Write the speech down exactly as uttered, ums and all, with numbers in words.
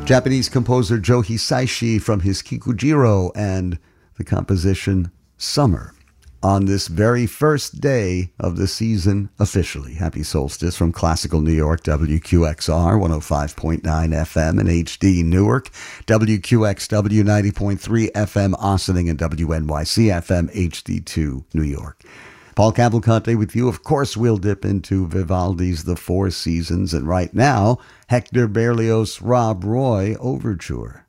Japanese composer Joe Hisaishi from his Kikujiro and the composition Summer on this very first day of the season officially. Happy solstice from Classical New York, W Q X R one oh five point nine F M and H D Newark, W Q X W ninety point three F M Ossining, and W N Y C F M H D two New York. Paul Cavalcante with you. Of course, we'll dip into Vivaldi's The Four Seasons, and right now, Hector Berlioz' Rob Roy Overture.